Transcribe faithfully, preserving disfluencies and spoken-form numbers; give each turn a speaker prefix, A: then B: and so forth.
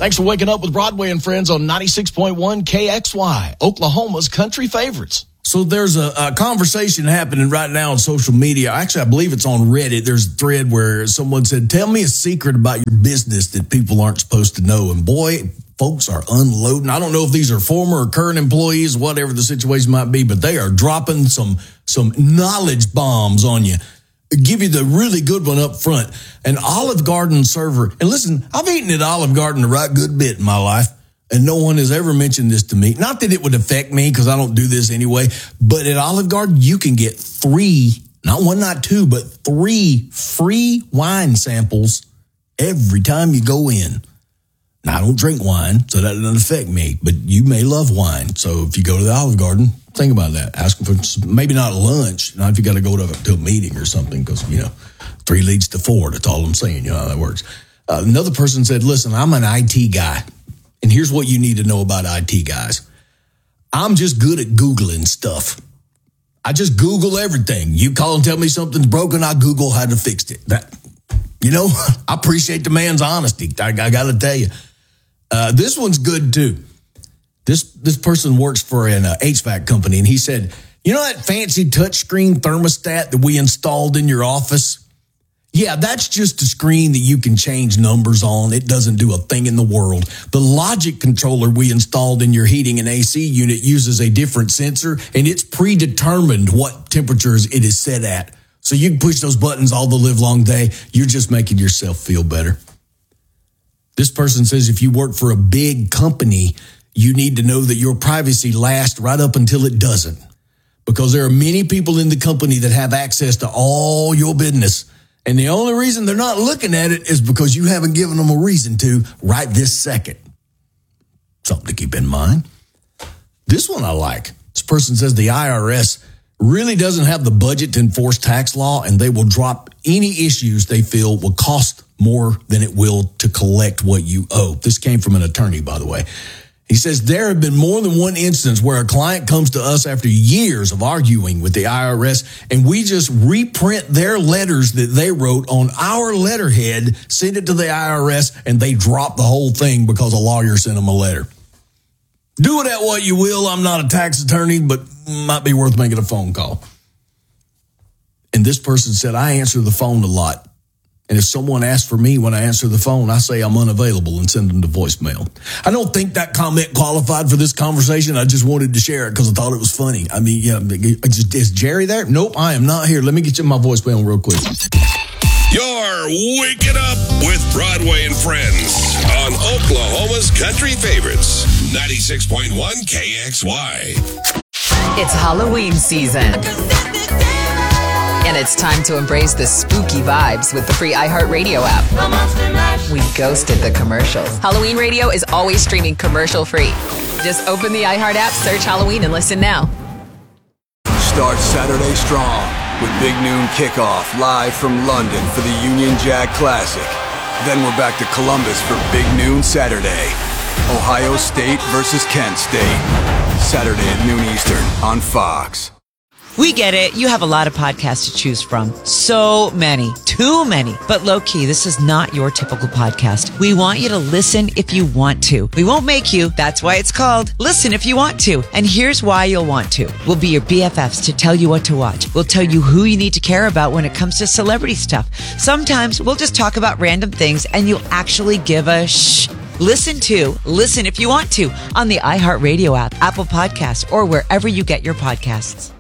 A: Thanks for waking up with Broadway and Friends on ninety-six point one K X Y, Oklahoma's country favorites.
B: So there's a, a conversation happening right now on social media. Actually, I believe it's on Reddit. There's a thread where someone said, tell me a secret about your business that people aren't supposed to know. And boy, folks are unloading. I don't know if these are former or current employees, whatever the situation might be, but they are dropping some, some knowledge bombs on you. Give you the really good one up front. An Olive Garden server. And listen, I've eaten at Olive Garden a right good bit in my life. And no one has ever mentioned this to me. Not that it would affect me because I don't do this anyway. But at Olive Garden, you can get three, not one, not two, but three free wine samples every time you go in. Now, I don't drink wine, so that doesn't affect me. But you may love wine. So if you go to the Olive Garden, think about that. Ask them for maybe not lunch. Not if you got to go to, to a meeting or something because, you know, three leads to four. That's all I'm saying. You know how that works. Uh, another person said, listen, I'm an I T guy. And here's what you need to know about I T guys. I'm just good at Googling stuff. I just Google everything. You call and tell me something's broken, I Google how to fix it. That, you know, I appreciate the man's honesty. I, I got to tell you. Uh, this one's good, too. This this person works for an uh, H V A C company, and he said, you know that fancy touchscreen thermostat that we installed in your office? Yeah, that's just a screen that you can change numbers on. It doesn't do a thing in the world. The logic controller we installed in your heating and A C unit uses a different sensor, and it's predetermined what temperatures it is set at. So you can push those buttons all the live long day. You're just making yourself feel better. This person says if you work for a big company, you need to know that your privacy lasts right up until it doesn't. Because there are many people in the company that have access to all your business. And the only reason they're not looking at it is because you haven't given them a reason to right this second. Something to keep in mind. This one I like. This person says the I R S really doesn't have the budget to enforce tax law, and they will drop any issues they feel will cost more than it will to collect what you owe. This came from an attorney, by the way. He says there have been more than one instance where a client comes to us after years of arguing with the I R S, and we just reprint their letters that they wrote on our letterhead, send it to the I R S, and they drop the whole thing because a lawyer sent them a letter. Do with that what you will. I'm not a tax attorney, but might be worth making a phone call. And this person said, I answer the phone a lot. And if someone asks for me when I answer the phone, I say I'm unavailable and send them to voicemail. I don't think that comment qualified for this conversation. I just wanted to share it because I thought it was funny. I mean, yeah, is Jerry there? Nope, I am not here. Let me get you my voicemail real quick.
C: You're waking up with Broadway and Friends on Oklahoma's country favorites, ninety-six point one K X Y.
D: It's Halloween season. And it's time to embrace the spooky vibes with the free iHeartRadio app. We ghosted the commercials. Halloween Radio is always streaming commercial free. Just open the iHeart app, search Halloween, and listen now.
E: Start Saturday strong with Big Noon Kickoff live from London for the Union Jack Classic. Then we're back to Columbus for Big Noon Saturday. Ohio State versus Kent State. Saturday at noon Eastern on Fox.
F: We get it. You have a lot of podcasts to choose from. So many. Too many. But low-key, this is not your typical podcast. We want you to listen if you want to. We won't make you. That's why it's called Listen If You Want To. And here's why you'll want to. We'll be your B F Fs to tell you what to watch. We'll tell you who you need to care about when it comes to celebrity stuff. Sometimes we'll just talk about random things and you'll actually give a shh. Listen to Listen If You Want To on the iHeartRadio app, Apple Podcasts, or wherever you get your podcasts.